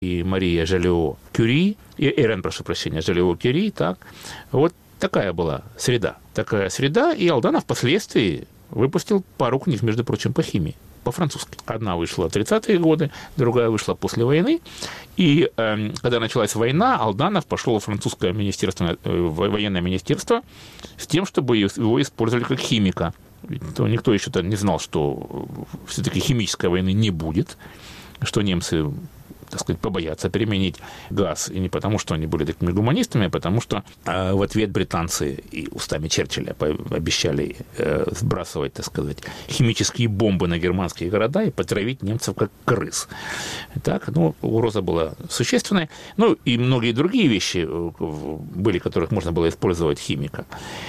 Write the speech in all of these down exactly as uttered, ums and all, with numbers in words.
и Мария Жолио-Кюри, и Ирен, прошу прощения, Жолио-Кюри, так, вот такая была среда. Такая среда, и Алданов впоследствии выпустил пару книг, между прочим, по химии, по-французски. Одна вышла в тридцатые годы, другая вышла после войны. И э, когда началась война, Алданов пошел в французское министерство, э, военное министерство с тем, чтобы его использовали как химика. То никто еще не знал, что все-таки химической войны не будет, что немцы, так сказать, побоятся применить газ, и не потому, что они были такими гуманистами, а потому что э, в ответ британцы и устами Черчилля обещали э, сбрасывать, так сказать, химические бомбы на германские города и потравить немцев как крыс. Так, ну, угроза была существенная. Ну, и многие другие вещи были, которых можно было использовать химика.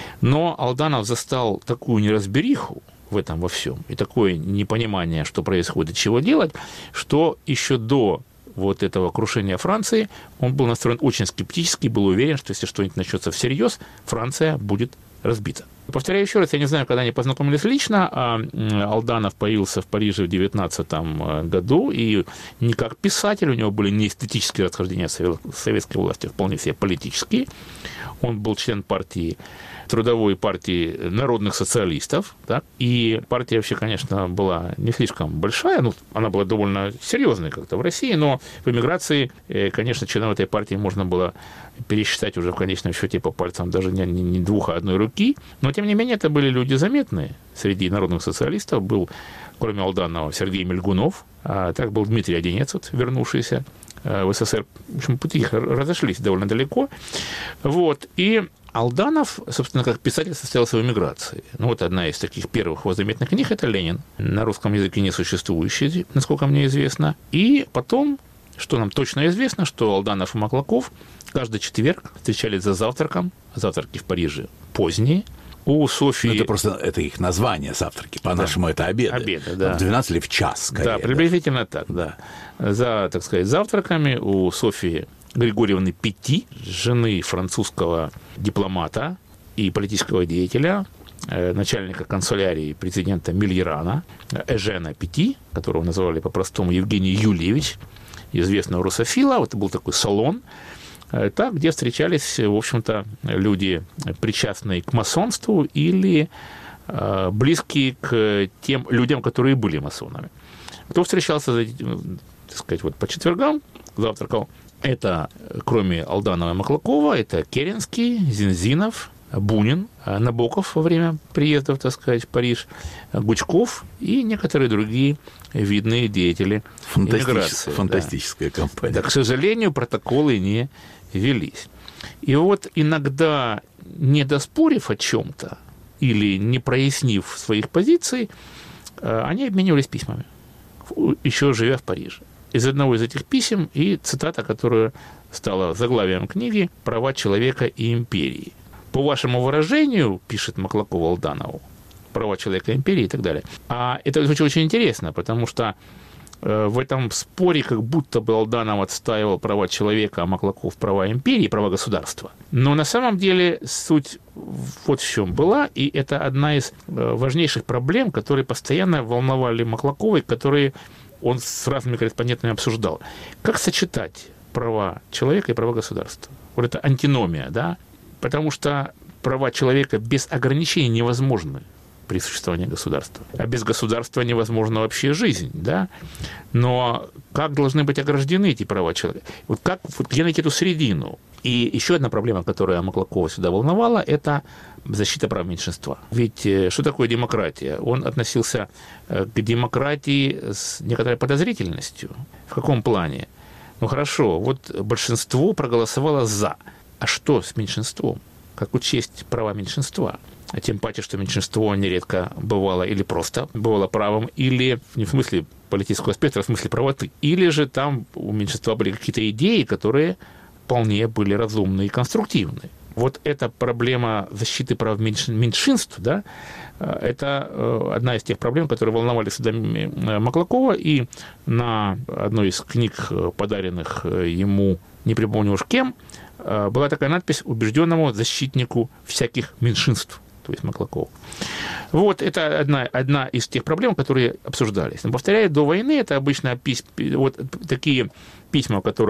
Но Алданов застал такую неразбериху в этом во всем, и такое непонимание, что происходит, чего делать, что еще до вот этого крушения Франции он был настроен очень скептически, был уверен, что если что-нибудь начнется всерьез, Франция будет разбита. Повторяю еще раз, я не знаю, когда они познакомились лично, а Алданов появился в Париже в девятнадцатом году, и не как писатель, у него были не эстетические расхождения с советской властью, вполне все политические. Он был член партии, трудовой партии народных социалистов, так? И партия вообще, конечно, была не слишком большая, ну, она была довольно серьезной как-то в России, но в эмиграции, конечно, членов этой партии можно было пересчитать уже в конечном счете по пальцам даже не, не двух, а одной руки. Но, тем не менее, это были люди заметные. Среди народных социалистов был, кроме Алданова, Сергей Мельгунов, а так был Дмитрий Одинец, вот, вернувшийся в СССР. В общем, пути их разошлись довольно далеко. Вот. И Алданов, собственно, как писатель состоялся в эмиграции. Ну, вот одна из таких первых его заметных книг – это «Ленин», на русском языке не существующий, насколько мне известно. И потом, что нам точно известно, что Алданов и Маклаков каждый четверг встречались за завтраком, завтраки в Париже поздние, у Софьи... Ну, это просто это их название, завтраки. По-нашему, да. Это обеды. Обеды, да. В двенадцать или в час, скорее. Да, приблизительно да. так, да. За, так сказать, завтраками у Софьи Григорьевны Петти, жены французского дипломата и политического деятеля, начальника канцелярии президента Мильерана, Эжена Петти, которого называли по-простому Евгений Юльевич, известного русофила. Вот это был такой салон, так, где встречались, в общем-то, люди, причастные к масонству или э, близкие к тем людям, которые были масонами. Кто встречался, так сказать, вот по четвергам, завтракал, это, кроме Алданова и Маклакова, это Керенский, Зинзинов, Бунин, Набоков во время приездов, так сказать, в Париж, Гучков и некоторые другие видные деятели Фантастич... эмиграции. Фантастическая да. компания. Да, к сожалению, протоколы не велись. И вот иногда, не доспорив о чем-то или не прояснив своих позиций, они обменивались письмами, еще живя в Париже. Из одного из этих писем и цитата, которая стала заглавием книги «Права человека и империи». По вашему выражению, пишет Маклаков Алданову, права человека, империи и так далее. А это очень, очень интересно, потому что э, в этом споре как будто бы Алданов отстаивал права человека, а Маклаков права империи, права государства. Но на самом деле суть вот в чем была, и это одна из э, важнейших проблем, которые постоянно волновали Маклакова, и которые он с разными корреспондентами обсуждал. Как сочетать права человека и права государства? Вот это антиномия, да? Потому что права человека без ограничений невозможны при существовании государства. А без государства невозможна вообще жизнь, да? Но как должны быть ограждены эти права человека? Вот как, вот где найти эту середину? И еще одна проблема, которая Маклакова всегда волновала, это защита прав меньшинства. Ведь что такое демократия? Он относился к демократии с некоторой подозрительностью. В каком плане? Ну хорошо, вот большинство проголосовало «за». А что с меньшинством? Как учесть права меньшинства? А тем паче, что меньшинство нередко бывало или просто бывало правым, или не в смысле политического спектра, а в смысле правоты. Или же там у меньшинства были какие-то идеи, которые вполне были разумны и конструктивны. Вот эта проблема защиты прав меньшинств, да, это одна из тех проблем, которые волновали всегда Маклакова, и на одной из книг, подаренных ему, не припомню уж кем, была такая надпись «Убежденному защитнику всяких меньшинств», то есть Маклакову. Вот это одна, одна из тех проблем, которые обсуждались. Но, повторяю, до войны это обычно пись... вот такие письма, которые